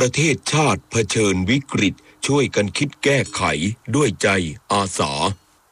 ประเทศชาติเผชิญวิกฤตช่วยกันคิดแก้ไขด้วยใจอาสา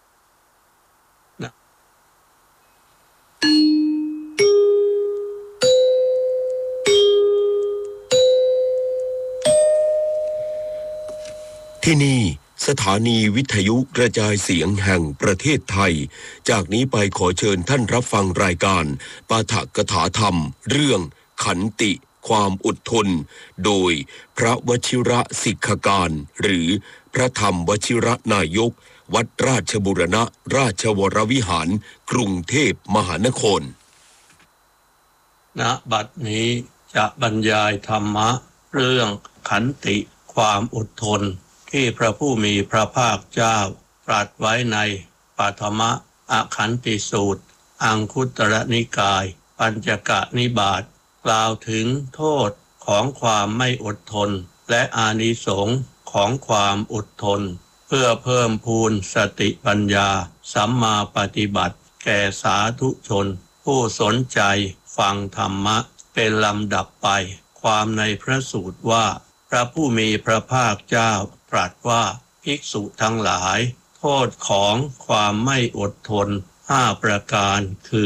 ที่นี่สถานีวิทยุกระจายเสียงแห่งประเทศไทยจากนี้ไปขอเชิญท่านรับฟังรายการปาฐกถาธรรมเรื่องขันติความอดทนโดยพระวชิระสิกขการหรือพระธรรมวชิระนายกวัดราชบูรณะราชวรวิหารกรุงเทพมหานครณบัดนี้จะบรรยายธรรมะเรื่องขันติความอดทนที่พระผู้มีพระภาคเจ้าตรัสไว้ในปฐมอขันติสูตรอังคุตรนิกายปัญจกนิบาตกล่าวถึงโทษของความไม่อดทนและอานิสงส์ของความอดทนเพื่อเพิ่มพูนสติปัญญาสัมมาปฏิบัติแก่สาธุชนผู้สนใจฟังธรรมะเป็นลำดับไปความในพระสูตรว่าพระผู้มีพระภาคเจ้าตรัสว่าภิกษุทั้งหลายโทษของความไม่อดทน5ประการคือ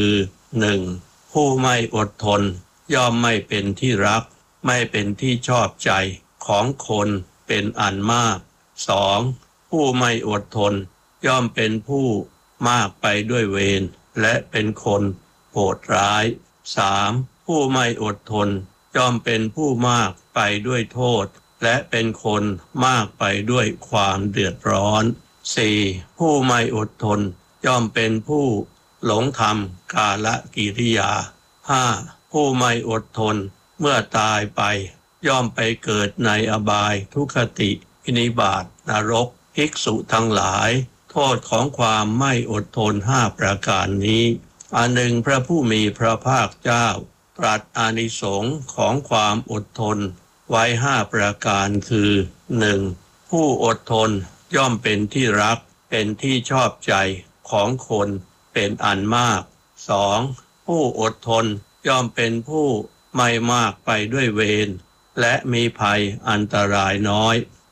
1. ผู้ไม่อดทนย่อมไม่เป็นที่รักไม่เป็นที่ชอบใจของคนเป็นอันมาก 2. ผู้ไม่อดทนย่อมเป็นผู้มากไปด้วยเวรและเป็นคนโหดร้าย 3. ผู้ไม่อดทนย่อมเป็นผู้มากไปด้วยโทษและเป็นคนมากไปด้วยความเดือดร้อน 4. ผู้ไม่อดทนย่อมเป็นผู้หลงทำกาลกิริยา 5. ผู้ไม่อดทนเมื่อตายไปย่อมไปเกิดในอบายทุกขติพินิบาตนรกภิกษุทั้งหลายโทษของความไม่อดทน5ประการนี้อันหนึ่งพระผู้มีพระภาคเจ้าตรัสอานิสงส์ของความอดทนไว้5ประการคือ 1. ผู้อดทนย่อมเป็นที่รักเป็นที่ชอบใจของคนเป็นอันมาก 2. ผู้อดทนย่อมเป็นผู้ไม่มากไปด้วยเวรและมีภัยอันตรายน้อย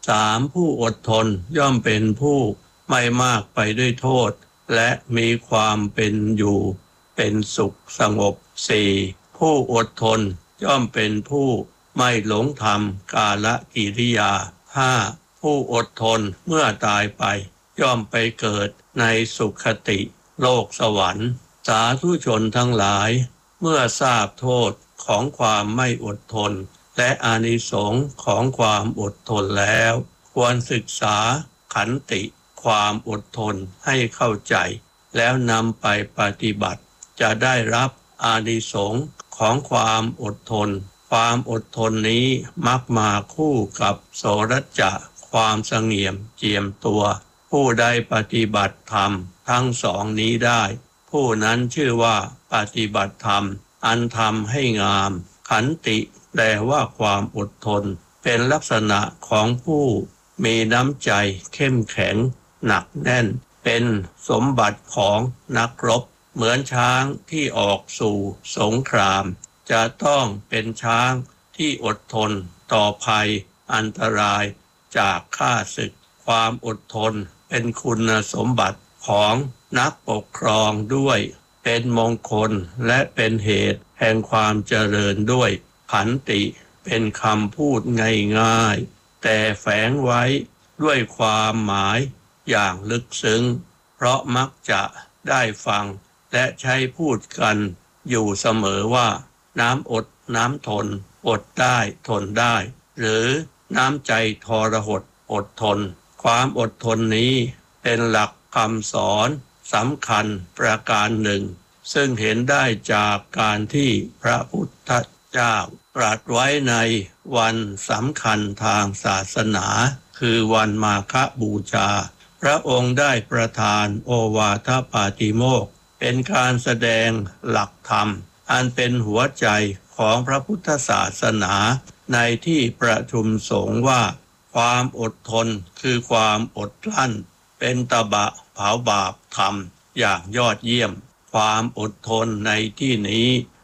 3. ผู้อดทนย่อมเป็นผู้ไม่มากไปด้วยโทษและมีความเป็นอยู่เป็นสุขสงบ 4. ผู้อดทนย่อมเป็นผู้ไม่หลงทำกาลกิริยา 5. ผู้อดทนเมื่อตายไปย่อมไปเกิดในสุขติโลกสวรรค์สาธุชนทั้งหลายเมื่อทราบโทษของความไม่อดทนและอานิสงส์ของความอดทนแล้วควรศึกษาขันติความอดทนให้เข้าใจแล้วนำไปปฏิบัติจะได้รับอานิสงส์ของความอดทนความอดทนนี้มักมาคู่กับโสรัจจะความเสงี่ยมเจียมตัวผู้ใดปฏิบัติธรรมทั้งสองนี้ได้ผู้นั้นชื่อว่าปฏิบัติธรรมอันทำให้งามขันติแปลว่าความอดทนเป็นลักษณะของผู้มีน้ำใจเข้มแข็งหนักแน่นเป็นสมบัติของนักรบเหมือนช้างที่ออกสู่สงครามจะต้องเป็นช้างที่อดทนต่อภัยอันตรายจากข้าศึกความอดทนเป็นคุณสมบัติของนักปกครองด้วยเป็นมงคลและเป็นเหตุแห่งความเจริญด้วยขันติเป็นคำพูดง่ายๆแต่แฝงไว้ด้วยความหมายอย่างลึกซึ้งเพราะมักจะได้ฟังและใช้พูดกันอยู่เสมอว่าน้ำอดน้ำทนอดได้ทนได้หรือน้ำใจทรหดอดทนความอดทนนี้เป็นหลักคำสอนสำคัญประการหนึ่งซึ่งเห็นได้จากการที่พระพุทธเจ้าตรัสไว้ในวันสำคัญทางศาสนาคือวันมาฆบูชาพระองค์ได้ประทานโอวาทปาติโมกข์เป็นการแสดงหลักธรรมอันเป็นหัวใจของพระพุทธศาสนาในที่ประชุมสงฆ์ว่าความอดทนคือความอดกลั้นเป็นตบะเผาบาปธรรมอย่างยอดเยี่ยมความอดทนในที่นี้